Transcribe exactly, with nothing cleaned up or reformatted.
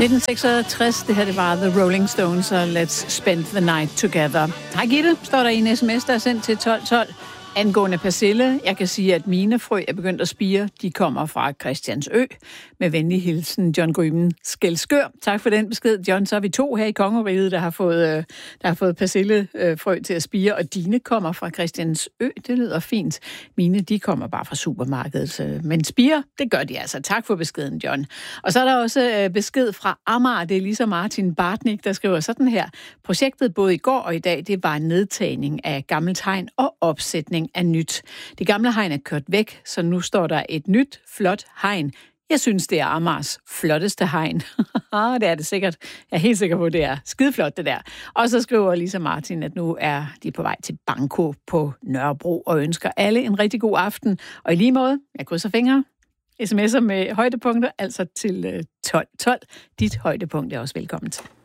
nitten seksogtres, det her det var The Rolling Stones og Let's Spend the Night Together. Hej Gitte, står der i en sms, der er sendt til tolv tolv. Angående persille, jeg kan sige, at mine frø er begyndt at spire. De kommer fra Christiansø. Med venlig hilsen, John Gryben Skelskør. Tak for den besked, John. Så er vi to her i Kongeriget, der har fået, der har fået persillefrø til at spire, og dine kommer fra Christiansø. Det lyder fint. Mine, de kommer bare fra supermarkedet. Men spire, det gør de altså. Tak for beskeden, John. Og så er der også besked fra Amager. Det er Lisa Martin Bartnik, der skriver sådan her. Projektet både i går og i dag, det var en nedtagning af gammelt hegn og opsætning af nyt. Det gamle hegn er kørt væk, så nu står der et nyt, flot hegn. Jeg synes, det er Amagers flotteste hegn. Det er det sikkert. Jeg er helt sikker på, at det er skideflot, det der. Og så skriver Lisa Martin, at nu er de på vej til Banko på Nørrebro og ønsker alle en rigtig god aften. Og i lige måde, jeg krydser fingre, sms'er med højdepunkter, altså til tolv tolv. Dit højdepunkt er også velkommen til.